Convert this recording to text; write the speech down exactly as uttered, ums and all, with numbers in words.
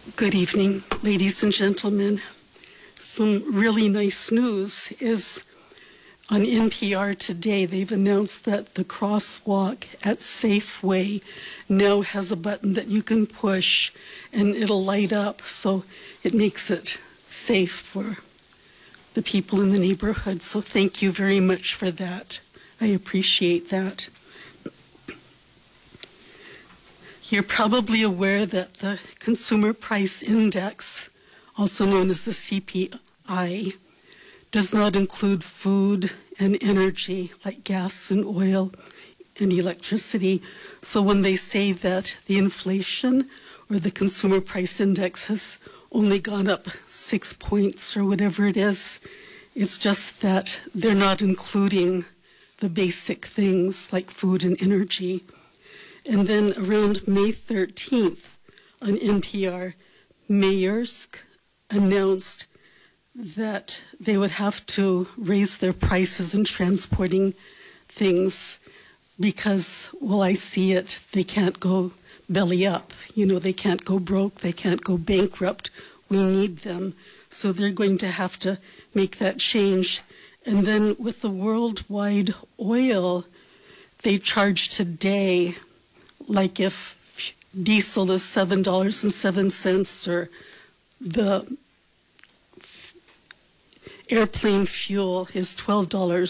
Good evening, ladies and gentlemen. Some really nice news is on N P R today, they've announced that the crosswalk at Safeway now has a button that you can push and it'll light up, so it makes it safe for the people in the neighborhood. So thank you very much for that. I appreciate that. You're probably aware that the Consumer Price Index, also known as the C P I, does not include food and energy like gas and oil and electricity. So when they say that the inflation or the Consumer Price Index has only gone up six points or whatever it is, it's just that they're not including the basic things like food and energy. And then around May thirteenth on N P R, Maersk announced that they would have to raise their prices in transporting things because, well, I see it, they can't go belly up. You know, they can't go broke, they can't go bankrupt. We need them. So they're going to have to make that change. And then with the worldwide oil, they charge today, like if diesel is seven dollars and seven cents or the airplane fuel is twelve dollars